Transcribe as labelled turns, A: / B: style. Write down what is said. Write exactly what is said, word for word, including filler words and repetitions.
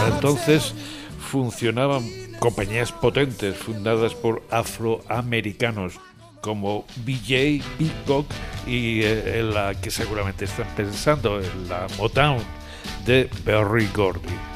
A: Para entonces funcionaban compañías potentes fundadas por afroamericanos como B J, Peacock y eh, en la que seguramente están pensando, en la Motown de Berry Gordy.